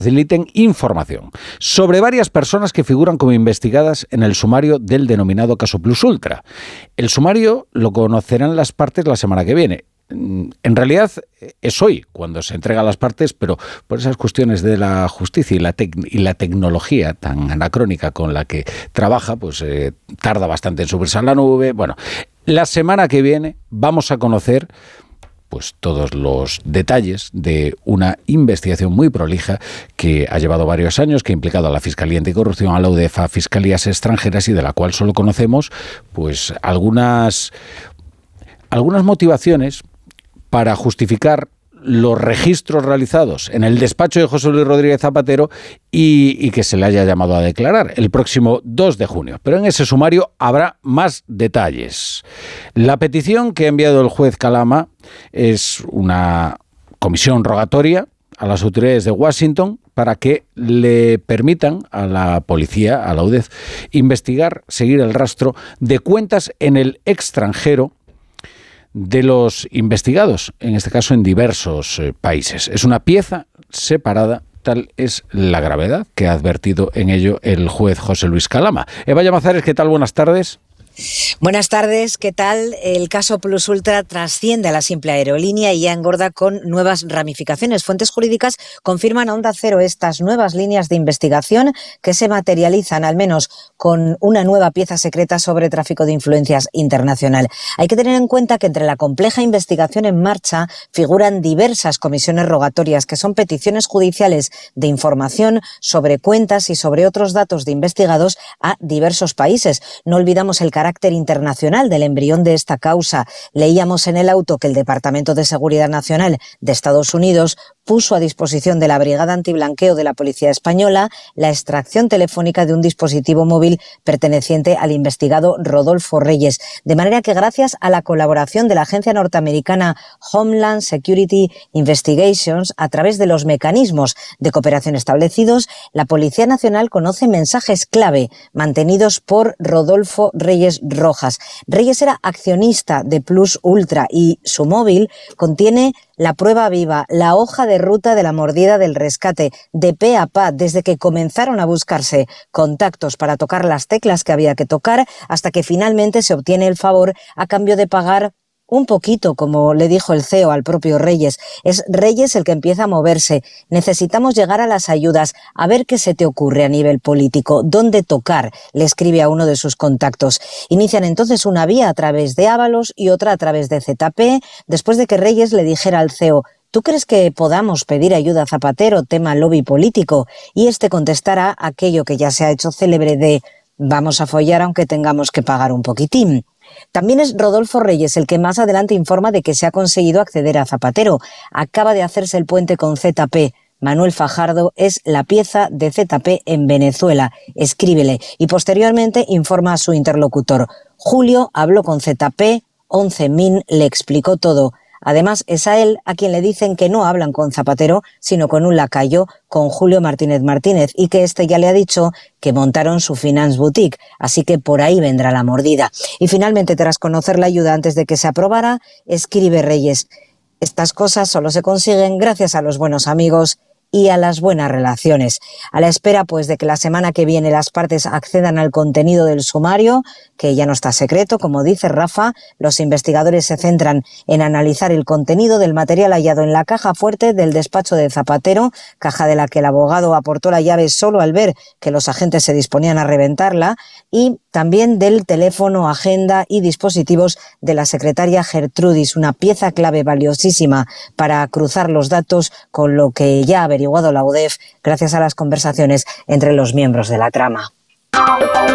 faciliten información sobre varias personas que figuran como investigadas en el sumario del denominado caso Plus Ultra. El sumario lo conocerán las partes la semana que viene. En realidad es hoy cuando se entregan las partes, pero por esas cuestiones de la justicia y la tecnología tan anacrónica con la que trabaja, pues tarda bastante en subirse a la nube. Bueno, la semana que viene vamos a conocer pues todos los detalles de una investigación muy prolija que ha llevado varios años, que ha implicado a la Fiscalía Anticorrupción, a la UDEF, a Fiscalías extranjeras y de la cual solo conocemos pues algunas motivaciones para justificar los registros realizados en el despacho de José Luis Rodríguez Zapatero y que se le haya llamado a declarar el próximo 2 de junio. Pero en ese sumario habrá más detalles. La petición que ha enviado el juez Calama es una comisión rogatoria a las autoridades de Washington para que le permitan a la policía, a la UDEF, investigar, seguir el rastro de cuentas en el extranjero de los investigados, en este caso en diversos países. Es una pieza separada, tal es la gravedad que ha advertido en ello el juez José Luis Calama. Eva Llamazares, ¿qué tal? Buenas tardes. Buenas tardes, ¿qué tal? El caso Plus Ultra trasciende a la simple aerolínea y ya engorda con nuevas ramificaciones. Fuentes jurídicas confirman a Onda Cero estas nuevas líneas de investigación que se materializan al menos con una nueva pieza secreta sobre tráfico de influencias internacional. Hay que tener en cuenta que entre la compleja investigación en marcha figuran diversas comisiones rogatorias que son peticiones judiciales de información sobre cuentas y sobre otros datos de investigados a diversos países. No olvidamos el carácter internacional del embrión de esta causa. Leíamos en el auto que el Departamento de Seguridad Nacional de Estados Unidos puso a disposición de la Brigada Antiblanqueo de la Policía Española la extracción telefónica de un dispositivo móvil perteneciente al investigado Rodolfo Reyes. De manera que gracias a la colaboración de la agencia norteamericana Homeland Security Investigations, a través de los mecanismos de cooperación establecidos, la Policía Nacional conoce mensajes clave mantenidos por Rodolfo Reyes Rojas. Reyes era accionista de Plus Ultra y su móvil contiene la prueba viva, la hoja de ruta de la mordida del rescate, de pe a pa, desde que comenzaron a buscarse contactos para tocar las teclas que había que tocar, hasta que finalmente se obtiene el favor a cambio de pagar un poquito, como le dijo el CEO al propio Reyes. Es Reyes el que empieza a moverse. Necesitamos llegar a las ayudas, a ver qué se te ocurre a nivel político, dónde tocar, le escribe a uno de sus contactos. Inician entonces una vía a través de Ábalos y otra a través de ZP, después de que Reyes le dijera al CEO: ¿tú crees que podamos pedir ayuda a Zapatero, tema lobby político? Y este contestará aquello que ya se ha hecho célebre de: vamos a follar aunque tengamos que pagar un poquitín. También es Rodolfo Reyes el que más adelante informa de que se ha conseguido acceder a Zapatero. Acaba de hacerse el puente con ZP. Manuel Fajardo es la pieza de ZP en Venezuela. Escríbele. Y posteriormente informa a su interlocutor. Julio habló con ZP, 11 Min le explicó todo. Además, es a él a quien le dicen que no hablan con Zapatero, sino con un lacayo, con Julio Martínez Martínez, y que este ya le ha dicho que montaron su Finance Boutique, así que por ahí vendrá la mordida. Y finalmente, tras conocer la ayuda antes de que se aprobara, escribe Reyes: estas cosas solo se consiguen gracias a los buenos amigos y a las buenas relaciones. A la espera, pues, de que la semana que viene las partes accedan al contenido del sumario, que ya no está secreto, como dice Rafa, los investigadores se centran en analizar el contenido del material hallado en la caja fuerte del despacho de Zapatero, caja de la que el abogado aportó la llave solo al ver que los agentes se disponían a reventarla, y también del teléfono, agenda y dispositivos de la secretaria Gertrudis, una pieza clave valiosísima para cruzar los datos con lo que ya ha averiguado la UDEF gracias a las conversaciones entre los miembros de la trama.